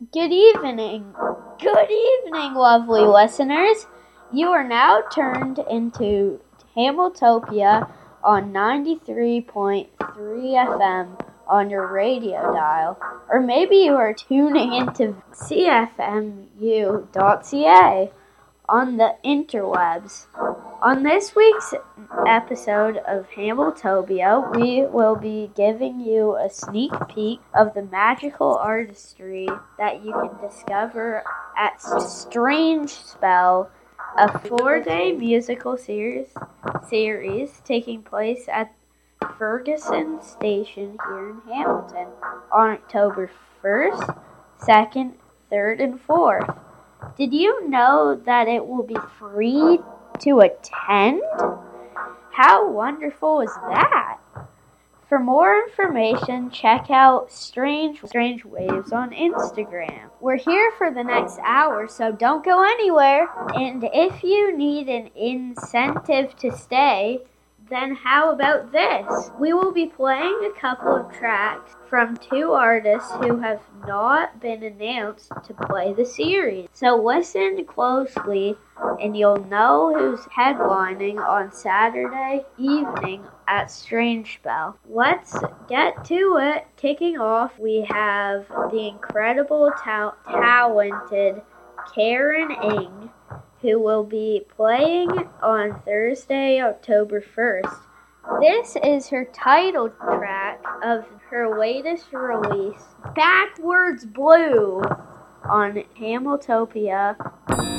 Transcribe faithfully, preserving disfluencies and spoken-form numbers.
Good evening. Good evening, lovely listeners. You are now turned into Hamiltopia on ninety-three point three F M on your radio dial. Or maybe you are tuning into C F M U dot C A on the interwebs. On this week's episode of Hamiltopia, we will be giving you a sneak peek of the magical artistry that you can discover at Strange Spell, a four-day musical series series taking place at Ferguson Station here in Hamilton on October first, second, third, and fourth. Did you know that it will be free to attend? How wonderful is that? For more information, check out Strange Strange Waves on Instagram. We're here for the next hour, so don't go anywhere. And if you need an incentive to stay, then how about this? We will be playing a couple of tracks from two artists who have not been announced to play the series. So listen closely and you'll know who's headlining on Saturday evening at Strange Spell. Let's get to it. Kicking off, we have the incredible, ta- talented Karen Ng, who will be playing on Thursday, October first. This is her title track of her latest release, Backwards Blue, on Hamiltopia